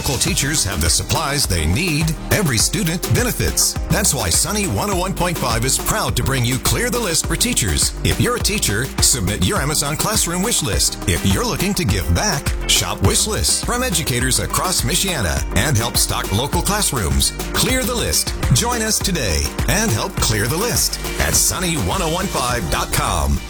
local teachers have the supplies they need, every student benefits. That's why Sunny 101.5 is proud to bring you Clear the List for teachers. If you're a teacher, submit your Amazon Classroom wish list. If you're looking to give back, shop wish lists from educators across Michiana and help stock local classrooms. Clear the List. Join us today and help clear the list at sunny1015.com.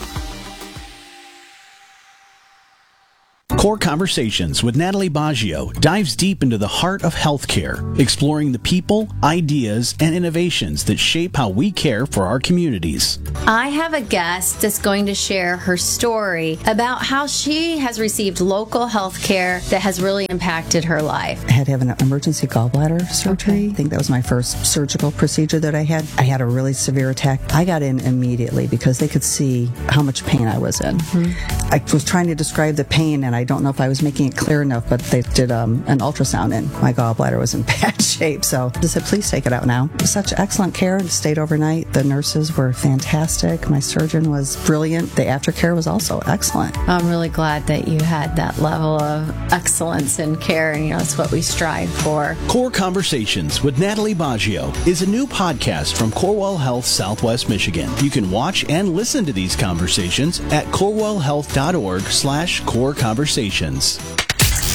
Core Conversations with Natalie Baggio dives deep into the heart of healthcare, exploring the people, ideas, and innovations that shape how we care for our communities. I have a guest that's going to share her story about how she has received local health care that has really impacted her life. I had to have an emergency gallbladder surgery. I think that was my first surgical procedure that I had. I had a really severe attack. I got in immediately because they could see how much pain I was in. Mm-hmm. I was trying to describe the pain, and I don't know if I was making it clear enough, but they did an ultrasound, and my gallbladder was in bad shape. So I said, please take it out now. Such excellent care. Stayed overnight. The nurses were fantastic. My surgeon was brilliant. The aftercare was also excellent. I'm really glad that you had that level of excellence in care, and that's what we strive for. Core Conversations with Natalie Baggio is a new podcast from Corewell Health Southwest Michigan. You can watch and listen to these conversations at corewellhealth.org/core conversations.